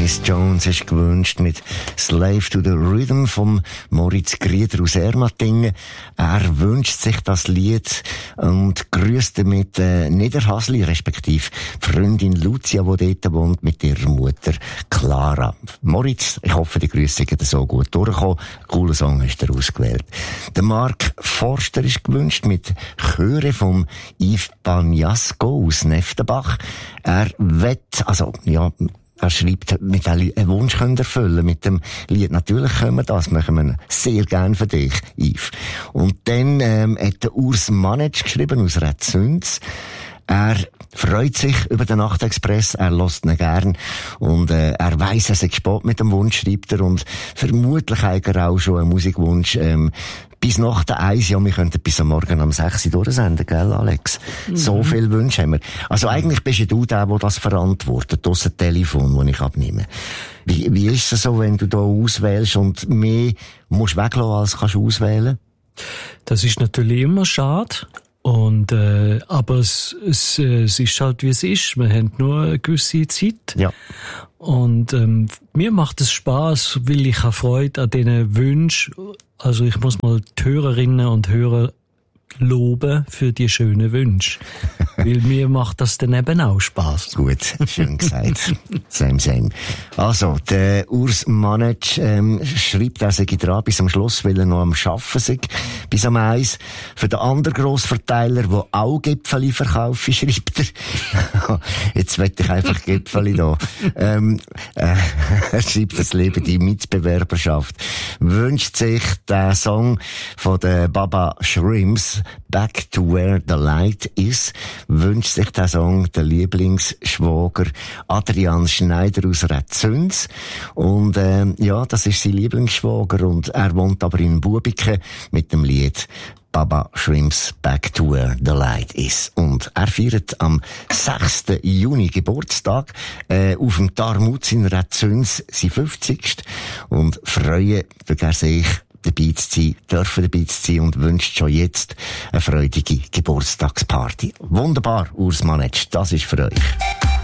Dennis Jones ist gewünscht mit Slave to the Rhythm vom Moritz Grieder aus Ermatingen. Er wünscht sich das Lied und grüßt damit Niederhasli, respektive Freundin Lucia, die dort wohnt, mit ihrer Mutter Clara. Moritz, ich hoffe, die Grüße sind so gut durchgekommen. Cooler Song hast du ausgewählt. Der Mark Forster ist gewünscht mit Chöre vom Yves Bagnasco aus Neftenbach. Er schreibt, mit einem Wunsch erfüllen mit dem Lied. Natürlich können wir das, machen wir sehr gern für dich, Yves. Und dann hat der Urs Manetsch geschrieben aus Redzünz. Er freut sich über den Nachtexpress, er hört ihn gern und er weiss, er sei spät mit dem Wunsch, schreibt er, und vermutlich hat er auch schon einen Musikwunsch bis nach der 1, ja, wir könnten bis am Morgen um 6 Uhr durchsenden, gell, Alex? Mhm. So viel Wünsche haben wir. Also eigentlich bist ja du der das verantwortet, aus dem Telefon, das ich abnehme. Wie ist es so, wenn du da auswählst und mehr musst weglassen, als kannst du auswählen? Das ist natürlich immer schade. Und, aber es ist halt, wie es ist. Wir haben nur eine gewisse Zeit. Ja. Und, mir macht es Spaß, weil ich habe Freude an diesen Wünschen. Also ich muss mal die Hörerinnen und Hörer loben für die schönen Wünsche. Weil mir macht das dann eben auch Spaß. Gut, schön gesagt. Same. Also, der Urs Manetsch schreibt, er sei dran bis am Schluss, weil er noch am Arbeiten sei, bis am 1. Für den anderen Grossverteiler, der auch Gipfeli verkauft, schreibt er. Jetzt will ich einfach Gipfeli da. Er schreibt, das Leben die Mitbewerberschaft. Wünscht sich den Song von den Baba Shrimps, Back to Where the Light Is, wünscht sich der Song der Lieblingsschwager Adrian Schneider aus Redzünz. Und das ist sein Lieblingsschwager und er wohnt aber in Bubiken mit dem Lied Baba Shrimps Back to Where the Light Is. Und er feiert am 6. Juni Geburtstag auf dem Tarmutz in Redzünz sein 50. Und freuen, dass er sich dabei zu sein und wünscht schon jetzt eine freudige Geburtstagsparty. Wunderbar, Urs Manetsch, das ist für euch.